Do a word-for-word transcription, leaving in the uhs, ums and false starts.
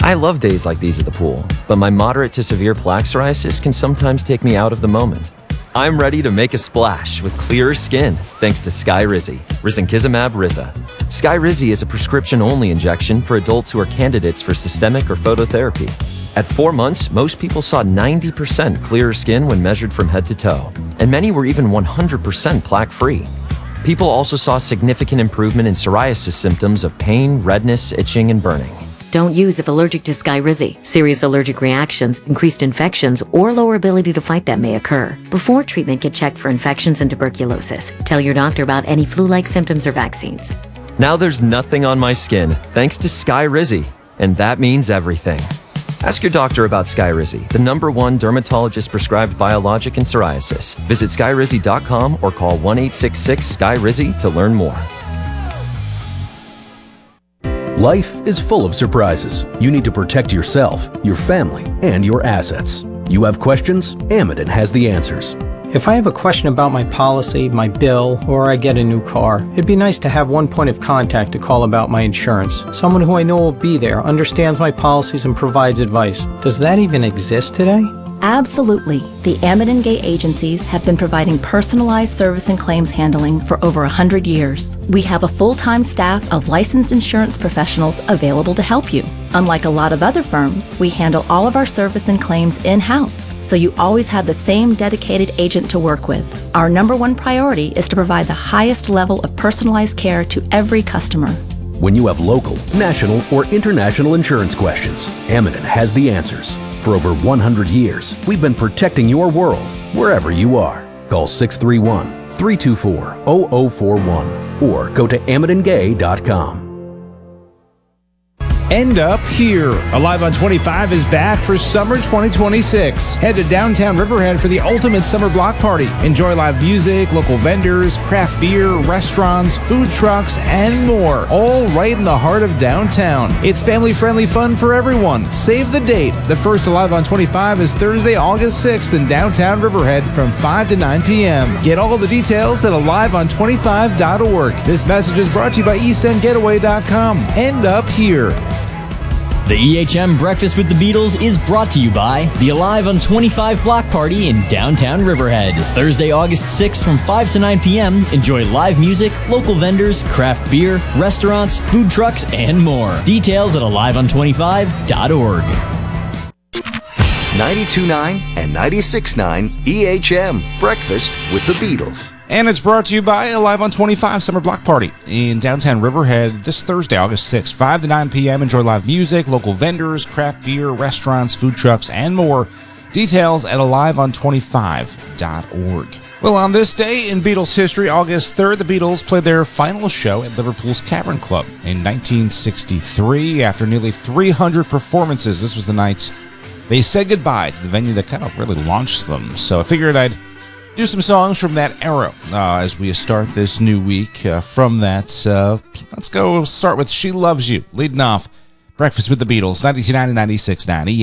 I love days like these at the pool, but my moderate to severe plaque psoriasis can sometimes take me out of the moment. I'm ready to make a splash with clearer skin thanks to Skyrizi, risankizumab Riza. Skyrizi is a prescription-only injection for adults who are candidates for systemic or phototherapy. At four months, most people saw ninety percent clearer skin when measured from head to toe, and many were even one hundred percent plaque-free. People also saw significant improvement in psoriasis symptoms of pain, redness, itching, and burning. Don't use if allergic to Skyrizi. Serious allergic reactions, increased infections, or lower ability to fight them may occur. Before treatment, get checked for infections and tuberculosis. Tell your doctor about any flu-like symptoms or vaccines. Now there's nothing on my skin, thanks to Skyrizi, and that means everything. Ask your doctor about Skyrizi, the number one dermatologist-prescribed biologic in psoriasis. Visit skyrizi dot com or call one eight six six Skyrizi to learn more. Life is full of surprises. You need to protect yourself, your family, and your assets. You have questions? Amiden has the answers. If I have a question about my policy, my bill, or I get a new car, it'd be nice to have one point of contact to call about my insurance. Someone who I know will be there, understands my policies, and provides advice. Does that even exist today? Absolutely. The Amiden Gay agencies have been providing personalized service and claims handling for over one hundred years. We have a full-time staff of licensed insurance professionals available to help you. Unlike a lot of other firms, we handle all of our service and claims in-house, so you always have the same dedicated agent to work with. Our number one priority is to provide the highest level of personalized care to every customer. When you have local, national, or international insurance questions, Amiden has the answers. For over one hundred years, we've been protecting your world, wherever you are. Call six three one, three two four, zero zero four one or go to amiden gay dot com. End Up Here. Alive on twenty-five is back for summer twenty twenty-six. Head to downtown Riverhead for the ultimate summer block party. Enjoy live music, local vendors, craft beer, restaurants, food trucks, and more. All right in the heart of downtown. It's family-friendly fun for everyone. Save the date. The first Alive on twenty-five is Thursday, August sixth in downtown Riverhead from five to nine p.m. Get all the details at alive on twenty-five dot org. This message is brought to you by east end getaway dot com. End Up Here. The E H M Breakfast with the Beatles is brought to you by the Alive on twenty-five Block Party in downtown Riverhead. Thursday, August sixth from five to nine p.m. Enjoy live music, local vendors, craft beer, restaurants, food trucks, and more. Details at alive on twenty-five dot org. ninety-two point nine and ninety-six point nine E H M Breakfast with the Beatles. And it's brought to you by Alive on twenty-five Summer Block Party in downtown Riverhead this Thursday, August sixth, five to nine p.m. Enjoy live music, local vendors, craft beer, restaurants, food trucks, and more. Details at alive on twenty-five dot org. Well, on this day in Beatles history, August third, the Beatles played their final show at Liverpool's Cavern Club in nineteen sixty-three. After nearly three hundred performances, this was the night they said goodbye to the venue that kind of really launched them. So I figured I'd do some songs from that era uh, as we start this new week. Uh, from that, uh, let's go start with She Loves You, leading off Breakfast with the Beatles, ninety-two point nine and ninety-six point nine.